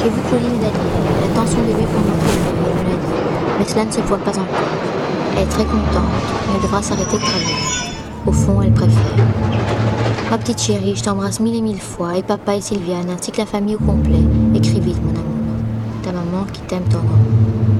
J'ai vu Claudine Daniel. Elle attend son bébé pour montrer le bébé, elle me l'a dit. Mais cela ne se voit pas encore. Elle est très contente, mais elle devra s'arrêter de travailler. Au fond, elle préfère. Ma petite chérie, je t'embrasse mille et mille fois, et papa et Sylviane, ainsi que la famille au complet. Écris vite, mon amour. Ta maman qui t'aime tendrement.